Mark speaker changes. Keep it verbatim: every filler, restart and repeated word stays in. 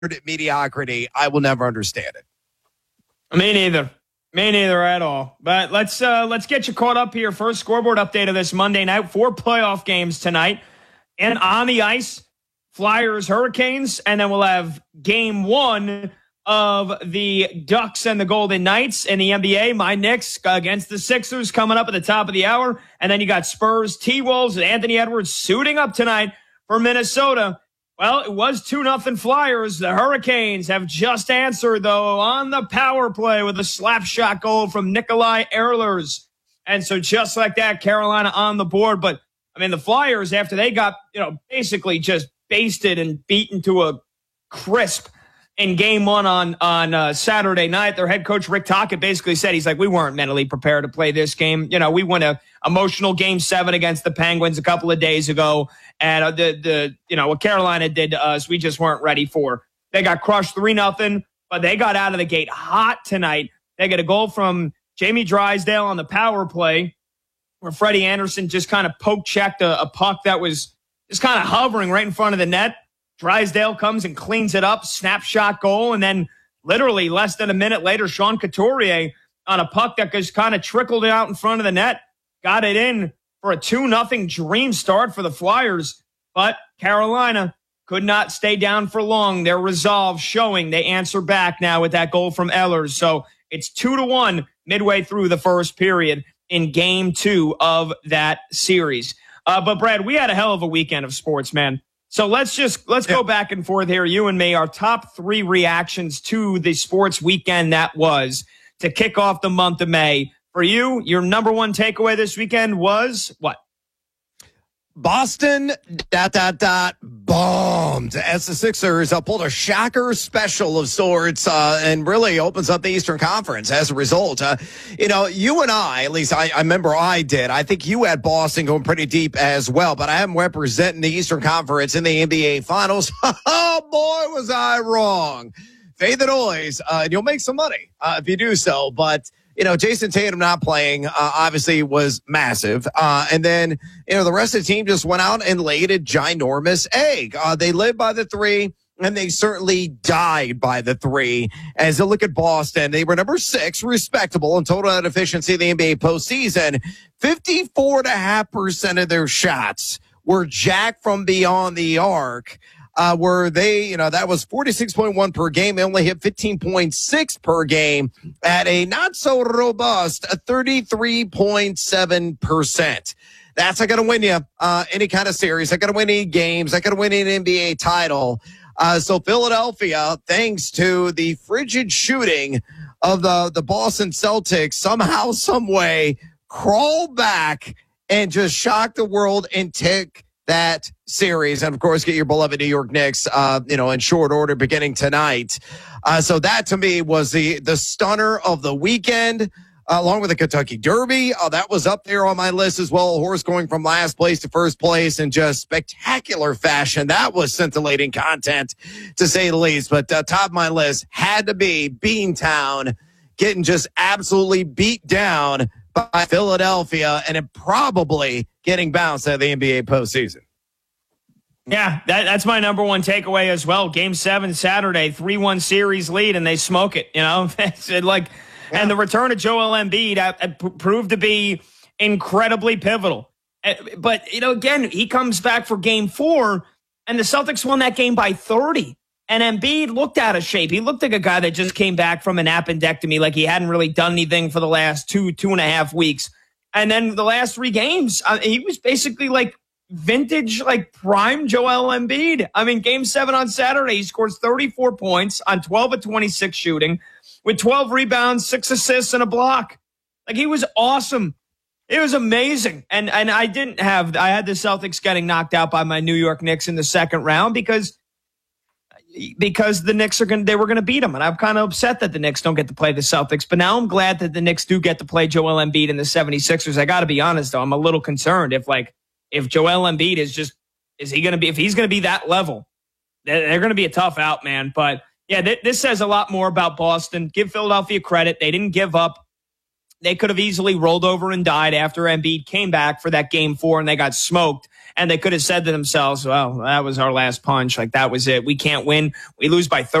Speaker 1: mediocrity. I will never understand it.
Speaker 2: Me neither. Me neither at all. But let's uh, let's get you caught up here. First scoreboard update of this Monday night. Four playoff games tonight. And on the ice, Flyers, Hurricanes. And then we'll have game one of the Ducks and the Golden Knights in the N B A. My Knicks against the Sixers coming up at the top of the hour. And then you got Spurs, T-Wolves, and Anthony Edwards suiting up tonight for Minnesota. Well, it was two nothing Flyers. The Hurricanes have just answered, though, on the power play with a slap shot goal from Nikolai Ehlers. And so just like that, Carolina on the board. But, I mean, the Flyers, after they got, you know, basically just basted and beaten to a crisp in game one on, on uh, Saturday night, their head coach, Rick Tocchet, basically said, he's like, we weren't mentally prepared to play this game. You know, we won a emotional game seven against the Penguins a couple of days ago. And uh, the, the you know, what Carolina did to us, we just weren't ready for. They got crushed three nothing, but they got out of the gate hot tonight. They get a goal from Jamie Drysdale on the power play, where Freddie Anderson just kind of poke-checked a, a puck that was just kind of hovering right in front of the net. Drysdale comes and cleans it up, snapshot goal, and then literally less than a minute later, Sean Couturier on a puck that just kind of trickled out in front of the net, got it in for a two nothing dream start for the Flyers. But Carolina could not stay down for long. Their resolve showing. They answer back now with that goal from Ehlers. So it's two to one midway through the first period in game two of that series. Uh, but Brad, we had a hell of a weekend of sports, man. So let's just, let's yeah. go back and forth here. You and me, our top three reactions to the sports weekend that was to kick off the month of May. For you, your number one takeaway this weekend was what?
Speaker 1: Boston, dot, dot, dot, bombed as the Sixers uh, pulled a shocker special of sorts uh, and really opens up the Eastern Conference as a result. Uh, you know, you and I, at least I, I remember I did, I think you had Boston going pretty deep as well, but I am representing the Eastern Conference in the N B A Finals. Oh, boy, was I wrong. Fade the noise, uh, and you'll make some money uh, if you do so, but you know, Jason Tatum not playing, uh, obviously was massive. Uh, and then, you know, the rest of the team just went out and laid a ginormous egg. Uh, they lived by the three, and they certainly died by the three. As you look at Boston, they were number six, respectable in total net efficiency in the N B A postseason. fifty-four point five percent of their shots were jacked from beyond the arc. Uh, where they, you know, that was forty-six point one per game. They only hit fifteen point six per game at a not so robust thirty-three point seven percent. That's not going to win you uh, any kind of series. Not going to win any games. Not going to win an N B A title. Uh, so Philadelphia, thanks to the frigid shooting of the, the Boston Celtics, somehow, some way, crawled back and just shocked the world and took that series. And of course, get your beloved New York Knicks, uh, you know, in short order beginning tonight. Uh, so that to me was the, the stunner of the weekend, uh, along with the Kentucky Derby. Uh, that was up there on my list as well. A horse going from last place to first place in just spectacular fashion. That was scintillating content to say the least, but uh, top of my list had to be Beantown getting just absolutely beat down by Philadelphia, and it probably getting bounced out of the N B A postseason.
Speaker 2: Yeah, that, that's my number one takeaway as well. Game seven Saturday, three one series lead, and they smoke it. You know, it like, yeah. And the return of Joel Embiid uh, uh, proved to be incredibly pivotal. Uh, but you know, again, he comes back for Game four, and the Celtics won that game by thirty. And Embiid looked out of shape. He looked like a guy that just came back from an appendectomy, like he hadn't really done anything for the last two, two and a half weeks. And then the last three games, uh, he was basically like vintage, like prime Joel Embiid. I mean, game seven on Saturday, he scores thirty-four points on twelve of twenty-six shooting with twelve rebounds, six assists, and a block. Like, he was awesome. It was amazing. And, and I didn't have, I had the Celtics getting knocked out by my New York Knicks in the second round because because the Knicks are going they were going to beat them. And I'm kind of upset that the Knicks don't get to play the Celtics. But now I'm glad that the Knicks do get to play Joel Embiid and the seventy-sixers. I got to be honest, though. I'm a little concerned if, like, if Joel Embiid is just, is he going to be, if he's going to be that level, they're, they're going to be a tough out, man. But yeah, th- this says a lot more about Boston. Give Philadelphia credit. They didn't give up. they could have easily rolled over and died after Embiid came back for that game four and they got smoked. And they could have said to themselves, well, that was our last punch. Like, that was it. We can't win. We lose by thirty.